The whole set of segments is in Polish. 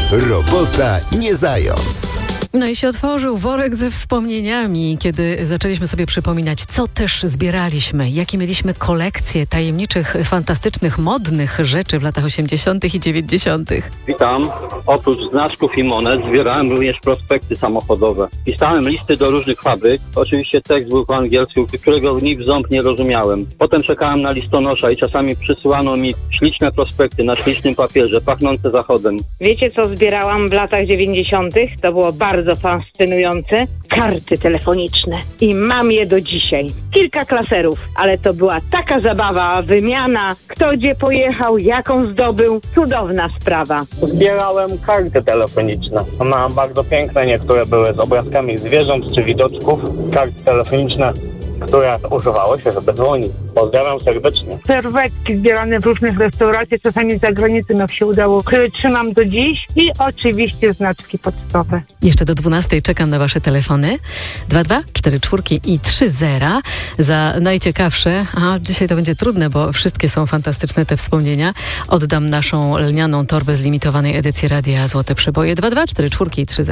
Robota nie zając. No i się otworzył worek ze wspomnieniami, kiedy zaczęliśmy sobie przypominać, co też zbieraliśmy, jakie mieliśmy kolekcje tajemniczych, fantastycznych, modnych rzeczy w latach 80. i 90. Witam. Oprócz znaczków i monet zbierałem również prospekty samochodowe. Pisałem listy do różnych fabryk. Oczywiście tekst był po angielsku, którego ni w ząb nie rozumiałem. Potem czekałem na listonosza i czasami przysyłano mi śliczne prospekty na ślicznym papierze, pachnące zachodem. Wiecie, co zbierałam w latach 90.? To było bardzo fascynujące. Karty telefoniczne. I mam je do dzisiaj. Kilka klaserów, ale to była taka zabawa, wymiana, kto gdzie pojechał, jaką zdobył. Cudowna sprawa. Zbierałem karty telefoniczne. Mam bardzo piękne, niektóre były z obrazkami zwierząt czy widoczków. Karty telefoniczne, które używało się, żeby dzwonić. Pozdrawiam serdecznie. Serwetki zbierane w różnych restauracjach, czasami z zagranicy nam się udało, które trzymam do dziś i oczywiście znaczki pocztowe. Jeszcze do 12 czekam na wasze telefony. 22 44 i 30 za najciekawsze. A dzisiaj to będzie trudne, bo wszystkie są fantastyczne te wspomnienia. Oddam naszą lnianą torbę z limitowanej edycji Radia Złote Przeboje. 22 44 i 30.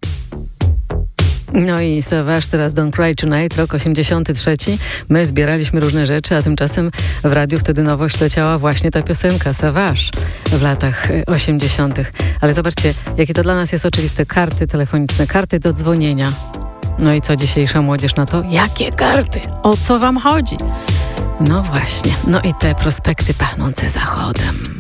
No i Savage teraz Don't Cry Tonight, rok 83. My zbieraliśmy różne rzeczy, a tymczasem w radiu wtedy nowość leciała właśnie ta piosenka Savage w latach 80. Ale zobaczcie, jakie to dla nas jest oczywiste. Karty telefoniczne, karty do dzwonienia. No i co dzisiejsza młodzież na to? Jakie karty? O co wam chodzi? No właśnie. No i te prospekty pachnące zachodem.